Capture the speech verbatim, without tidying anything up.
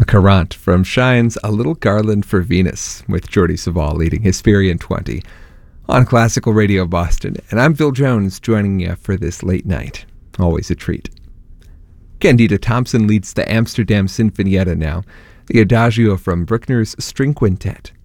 A Courant from Shine's A Little Garland for Venus, with Jordi Savall leading Hesperian twenty on Classical Radio Boston. And I'm Phil Jones, joining you for this late night. Always a treat. Candida Thompson leads the Amsterdam Sinfonietta now, the Adagio from Bruckner's String Quintet.